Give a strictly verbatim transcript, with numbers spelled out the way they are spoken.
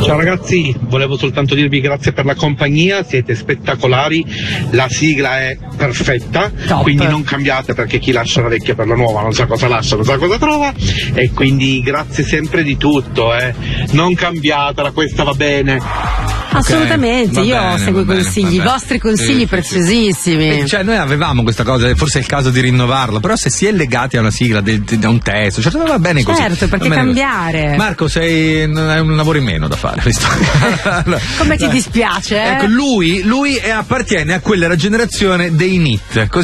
Ciao ragazzi, volevo soltanto dirvi grazie per la compagnia, siete spettacolari, la sigla è perfetta, Top. Quindi non cambiate, perché chi lascia la vecchia per la nuova non sa cosa lascia, non sa cosa trova, e quindi grazie sempre di tutto, eh. Non cambiatela, questa va bene. Assolutamente, Okay, io bene, seguo i bene, consigli, i vabbè. vostri consigli Sì, sì, preziosissimi. Eh, cioè noi avevamo questa cosa, forse è il caso di rinnovarlo, però se si è legati a una sigla, de, de, da un testo, cioè va bene così. Certo, perché Va bene così. cambiare? Marco, sei, hai un lavoro in meno da fare, visto? Come ti dispiace? Eh? Ecco, lui, lui è, appartiene a quella generazione dei N I T, così